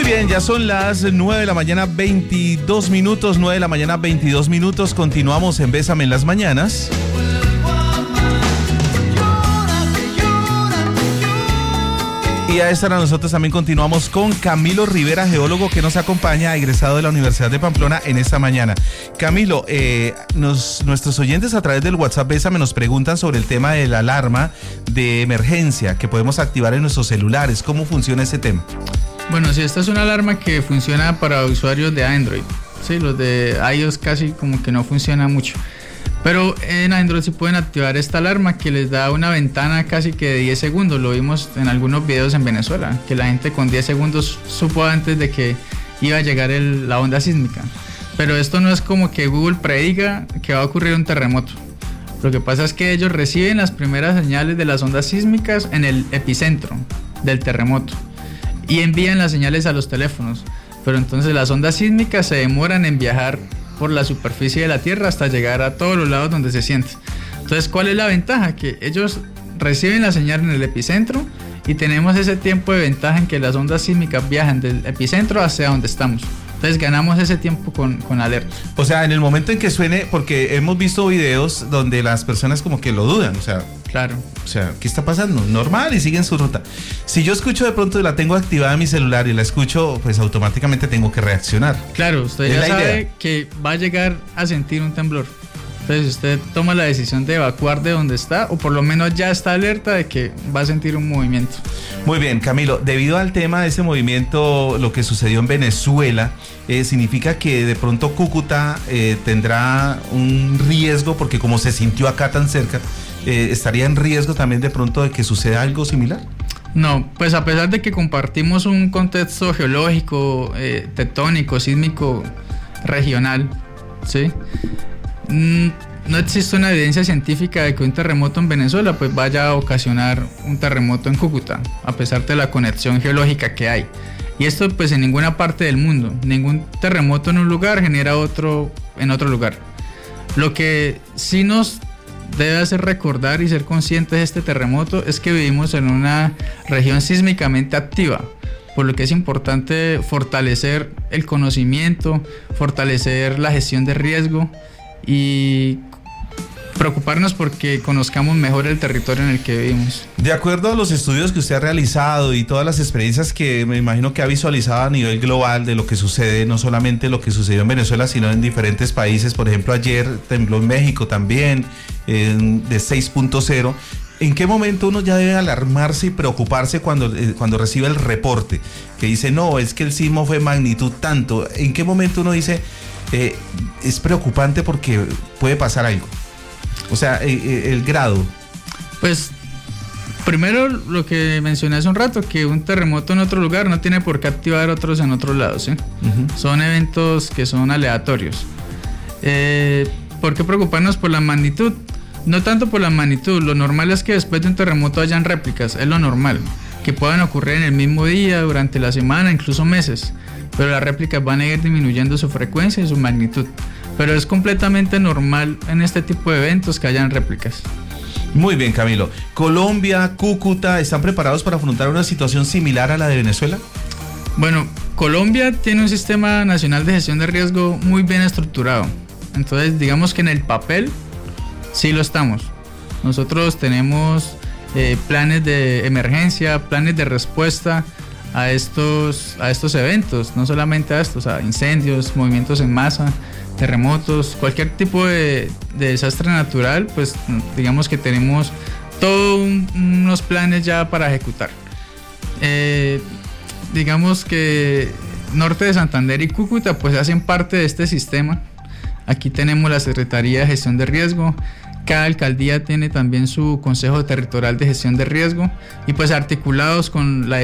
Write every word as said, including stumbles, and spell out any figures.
bien, ya son las nueve de la mañana, veintidós minutos, nueve de la mañana, veintidós minutos. Continuamos en Bésame en las mañanas. Y a esta hora nosotros también continuamos con Camilo Rivera, geólogo que nos acompaña, egresado de la Universidad de Pamplona en esta mañana. Camilo, eh, nos, nuestros oyentes a través del WhatsApp Bésame nos preguntan sobre el tema de la alarma de emergencia que podemos activar en nuestros celulares. ¿Cómo funciona ese tema? Bueno, sí, esta es una alarma que funciona para usuarios de Android. Sí, los de iOS casi como que no funciona mucho. Pero en Android sí pueden activar esta alarma que les da una ventana casi que de diez segundos. Lo vimos en algunos videos en Venezuela, que la gente con diez segundos supo antes de que iba a llegar el, la onda sísmica. Pero esto no es como que Google prediga que va a ocurrir un terremoto. Lo que pasa es que ellos reciben las primeras señales de las ondas sísmicas en el epicentro del terremoto y envían las señales a los teléfonos. Pero entonces las ondas sísmicas se demoran en viajar por la superficie de la Tierra hasta llegar a todos los lados donde se siente. Entonces, ¿cuál es la ventaja? Que ellos reciben la señal en el epicentro y tenemos ese tiempo de ventaja en que las ondas sísmicas viajan del epicentro hacia donde estamos. Entonces ganamos ese tiempo con, con alerta. O sea, en el momento en que suene, porque hemos visto videos donde las personas como que lo dudan, o sea, claro. O sea, ¿qué está pasando? Normal, y siguen su ruta. Si yo escucho de pronto, la tengo activada en mi celular y la escucho, pues automáticamente tengo que reaccionar. Claro, usted ya sabe que va a llegar a sentir un temblor. Entonces usted toma la decisión de evacuar de donde está, o por lo menos ya está alerta de que va a sentir un movimiento. Muy bien, Camilo, debido al tema de ese movimiento, lo que sucedió en Venezuela, eh, significa que de pronto Cúcuta eh, tendrá un riesgo, porque como se sintió acá tan cerca, eh, ¿estaría en riesgo también de pronto de que suceda algo similar? No, pues a pesar de que compartimos un contexto geológico, eh, tectónico, sísmico, regional, ¿sí? No existe una evidencia científica de que un terremoto en Venezuela pues vaya a ocasionar un terremoto en Cúcuta, a pesar de la conexión geológica que hay. Y esto pues en ninguna parte del mundo. Ningún terremoto en un lugar genera otro en otro lugar. Lo que sí nos debe hacer recordar y ser conscientes de este terremoto es que vivimos en una región sísmicamente activa, por lo que es importante fortalecer el conocimiento, fortalecer la gestión de riesgo y preocuparnos porque conozcamos mejor el territorio en el que vivimos. De acuerdo a los estudios que usted ha realizado y todas las experiencias que me imagino que ha visualizado a nivel global de lo que sucede, no solamente lo que sucedió en Venezuela, sino en diferentes países, por ejemplo ayer tembló en México también, eh, de seis punto cero. ¿En qué momento uno ya debe alarmarse y preocuparse cuando, eh, cuando recibe el reporte? Que dice, no, es que el sismo fue magnitud tanto. ¿En qué momento uno dice, eh, es preocupante porque puede pasar algo? O sea, eh, el grado. Pues, primero lo que mencioné hace un rato, que un terremoto en otro lugar no tiene por qué activar otros en otros lados, ¿sí? Uh-huh. Son eventos que son aleatorios. Eh, ¿Por qué preocuparnos por la magnitud? No tanto por la magnitud, lo normal es que después de un terremoto hayan réplicas, es lo normal, que puedan ocurrir en el mismo día, durante la semana, incluso meses, pero las réplicas van a ir disminuyendo su frecuencia y su magnitud, pero es completamente normal en este tipo de eventos que hayan réplicas. Muy bien, Camilo. ¿Colombia, Cúcuta están preparados para afrontar una situación similar a la de Venezuela? Bueno, Colombia tiene un sistema nacional de gestión de riesgo muy bien estructurado, entonces digamos que en el papel sí lo estamos. Nosotros tenemos eh, planes de emergencia, planes de respuesta a estos, a estos eventos, no solamente a estos, a incendios, movimientos en masa, terremotos, cualquier tipo de, de desastre natural, pues digamos que tenemos todos un, unos planes ya para ejecutar. Eh, digamos que Norte de Santander y Cúcuta pues hacen parte de este sistema. Aquí tenemos la Secretaría de Gestión de Riesgo, cada alcaldía tiene también su Consejo Territorial de Gestión de Riesgo y pues articulados con la